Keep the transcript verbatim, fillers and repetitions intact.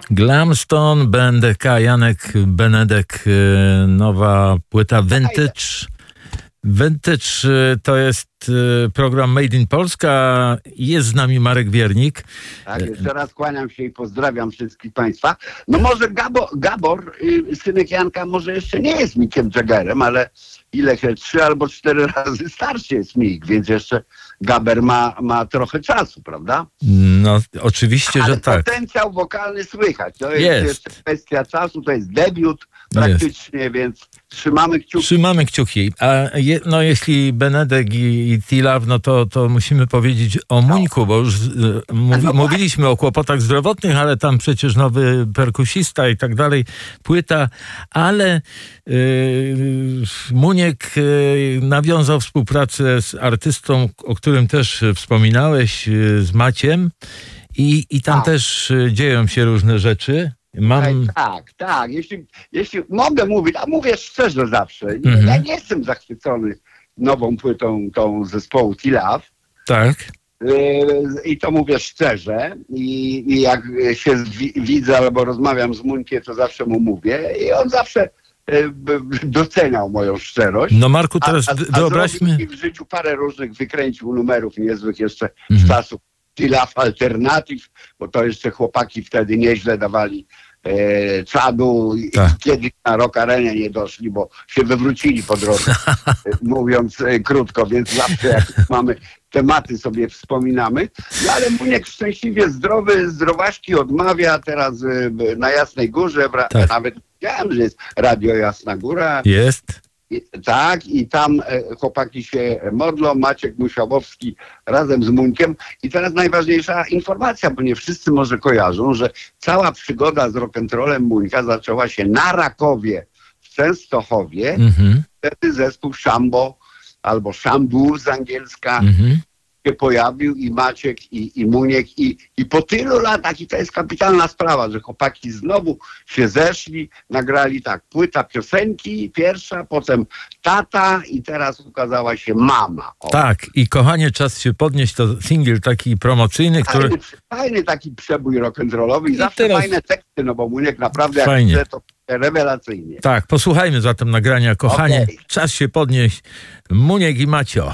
Glamstone, B N D K, Janek Benedek, nowa płyta Vintage. Vintage to jest program Made in Polska. Jest z nami Marek Wiernik. Tak, jeszcze raz kłaniam się i pozdrawiam wszystkich Państwa. No może Gabor, Gabor synek Janka, może jeszcze nie jest Mickiem Jaggerem, ale ile się, trzy albo cztery razy starszy jest Mick, więc jeszcze Gaber ma, ma trochę czasu, prawda? No oczywiście, ale że tak. Potencjał wokalny słychać. To jest, jest jeszcze kwestia czasu, to jest debiut praktycznie, jest. Więc trzymamy kciuki. Trzymamy kciuki. A je, no jeśli Benedek i, i T-Love, no to, to musimy powiedzieć o Muńku, bo już e, mówi, no mówiliśmy o kłopotach zdrowotnych, ale tam przecież nowy perkusista i tak dalej, płyta, ale yy, Muniek yy, nawiązał współpracę z artystą, o którym też wspominałeś, yy, z Maciem i, i tam tak. też yy, dzieją się różne rzeczy. Mam... Tak, tak. Jeśli, jeśli mogę mówić, a mówię szczerze zawsze, mhm. ja nie jestem zachwycony nową płytą tą zespołu T-Love. Tak. I to mówię szczerze. I, i jak się widzę albo rozmawiam z Muńkiem, to zawsze mu mówię. I on zawsze doceniał moją szczerość. No Marku, teraz a, a, wyobraźmy... A w życiu parę różnych wykręcił numerów niezłych jeszcze mhm. z czasów T-Love Alternative, bo to jeszcze chłopaki wtedy nieźle dawali e, czadu i tak. kiedyś na Rock Arenie nie doszli, bo się wywrócili po drodze, mówiąc e, krótko, więc zawsze jak mamy tematy sobie wspominamy. No ale Muniek szczęśliwie zdrowy, zdrowaśki odmawia teraz e, na Jasnej Górze, tak. nawet wiedziałem, że jest Radio Jasna Góra. Jest. I, tak, i tam e, chłopaki się modlą, Maciek Musiałowski razem z Muńkiem. I teraz najważniejsza informacja, bo nie wszyscy może kojarzą, że cała przygoda z rock'n'rollem Muńka zaczęła się na Rakowie w Częstochowie. Mm-hmm. Wtedy zespół Szambo albo Szambu z angielska mm-hmm. się pojawił i Maciek i, i Muniek i, i po tylu latach, i to jest kapitalna sprawa, że chłopaki znowu się zeszli, nagrali tak, płyta piosenki pierwsza, potem Tata i teraz ukazała się Mama. O. Tak, i kochanie, czas się podnieść, to singiel taki promocyjny, który... Fajny, fajny taki przebój rock'n'rollowy i, I zawsze teraz... fajne teksty, no bo Muniek naprawdę Fajnie. jak chce, to rewelacyjnie. Tak, posłuchajmy zatem nagrania, kochanie, okay. Czas się podnieść, Muniek i Macio.